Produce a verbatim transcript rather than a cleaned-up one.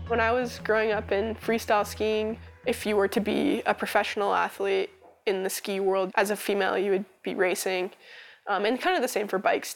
When I was growing up in freestyle skiing, if you were to be a professional athlete in the ski world, as a female, you would be racing. Um, and kind of the same for bikes.